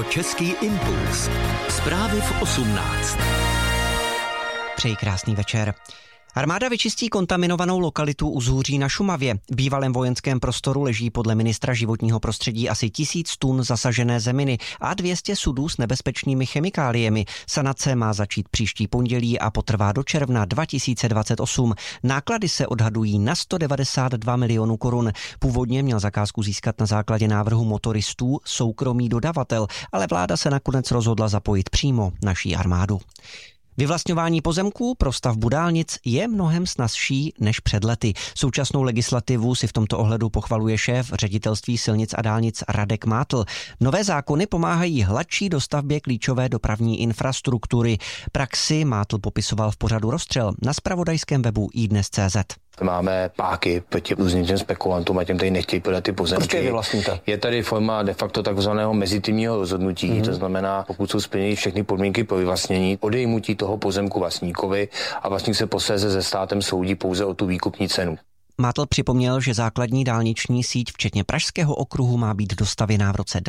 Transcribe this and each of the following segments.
Český impuls. Zprávy v 18. Přeji krásný večer. Armáda vyčistí kontaminovanou lokalitu u Zhůří na Šumavě. V bývalém vojenském prostoru leží podle ministra životního prostředí asi 1000 tun zasažené zeminy a 200 sudů s nebezpečnými chemikáliemi. Sanace má začít příští pondělí a potrvá do června 2028. Náklady se odhadují na 192 milionů korun. Původně měl zakázku získat na základě návrhu motoristů soukromý dodavatel, ale vláda se nakonec rozhodla zapojit přímo naší armádu. Vyvlastňování pozemků pro stavbu dálnic je mnohem snazší než před lety. Současnou legislativu si v tomto ohledu pochvaluje šéf ředitelství silnic a dálnic Radek Mátl. Nové zákony pomáhají hladší dostavbě klíčové dopravní infrastruktury. Praxi Mátl popisoval v pořadu Rozstřel na zpravodajském webu iDnes.cz. Máme páky proti různým těm spekulantům a těm tady nechtějí prodat ty pozemky. Proč je vyvlastníte? Je tady forma de facto takzvaného mezitímního rozhodnutí, to znamená, pokud jsou splněny všechny podmínky pro vyvlastnění, odejmutí toho pozemku vlastníkovi a vlastník se posléze se státem soudí pouze o tu výkupní cenu. Mátl připomněl, že základní dálniční síť včetně Pražského okruhu má být dostavěná v roce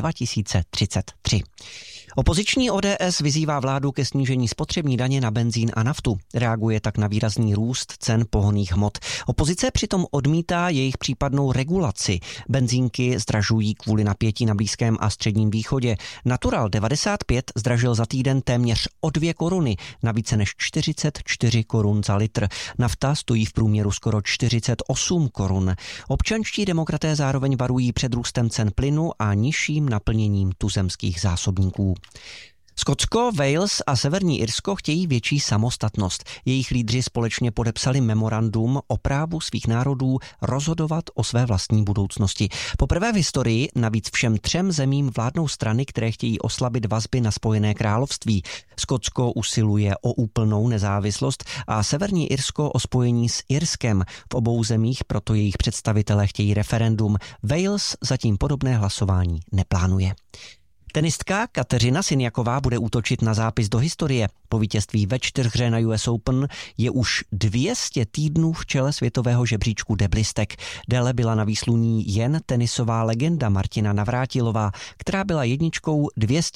2033. Opoziční ODS vyzývá vládu ke snížení spotřební daně na benzín a naftu. Reaguje tak na výrazný růst cen pohonných hmot. Opozice přitom odmítá jejich případnou regulaci. Benzínky zdražují kvůli napětí na Blízkém a Středním východě. Natural 95 zdražil za týden téměř o 2 koruny, na více než 44 korun za litr. Nafta stojí v průměru skoro 48 korun. Občanští demokraté zároveň varují před růstem cen plynu a nižším naplněním tuzemských zásobníků. Skotsko, Wales a Severní Irsko chtějí větší samostatnost. Jejich lídři společně podepsali memorandum o právu svých národů rozhodovat o své vlastní budoucnosti. Poprvé v historii navíc všem 3 zemím vládnou strany, které chtějí oslabit vazby na Spojené království. Skotsko usiluje o úplnou nezávislost a Severní Irsko o spojení s Irskem. V obou zemích proto jejich představitelé chtějí referendum. Wales zatím podobné hlasování neplánuje. Tenistka Kateřina Sinjaková bude útočit na zápis do historie. Po vítězství ve 4hře na US Open je už 200 týdnů v čele světového žebříčku deblistek. Déle byla na výsluní jen tenisová legenda Martina Navrátilová, která byla jedničkou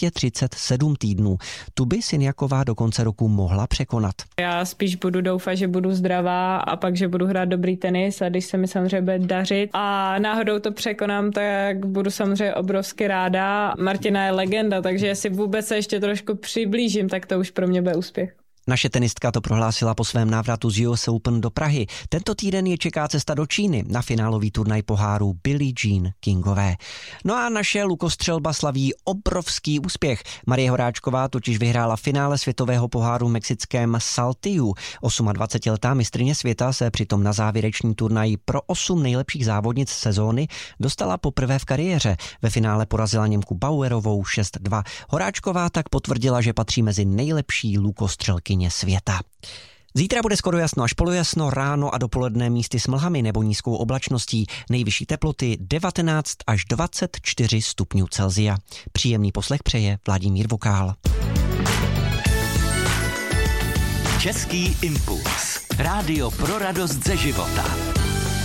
237 týdnů. Tu by Sinjaková do konce roku mohla překonat. Já spíš budu doufat, že budu zdravá a pak, že budu hrát dobrý tenis a když se mi samozřejmě bude dařit a náhodou to překonám, tak budu samozřejmě obrovsky ráda. Martina je legenda, takže jestli vůbec se ještě trošku přiblížím, tak to už pro mě bude úspěch. Naše tenistka to prohlásila po svém návratu z US Open do Prahy. Tento týden je čeká cesta do Číny na finálový turnaj poháru Billie Jean Kingové. No a naše lukostřelba slaví obrovský úspěch. Marie Horáčková totiž vyhrála finále světového poháru v mexickém Saltillu. 28letá mistryně světa se přitom na závěrečný turnaj pro 8 nejlepších závodnic sezóny dostala poprvé v kariéře. Ve finále porazila Němku Bauerovou 6-2. Horáčková tak potvrdila, že patří mezi nejlepší lukostřelky světa. Zítra bude skoro jasno až polojasno, ráno a dopoledne místy s mlhami nebo nízkou oblačností. Nejvyšší teploty 19 až 24 stupňů Celsia. Příjemný poslech přeje Vladimír Vokál. Český impuls. Rádio pro radost ze života.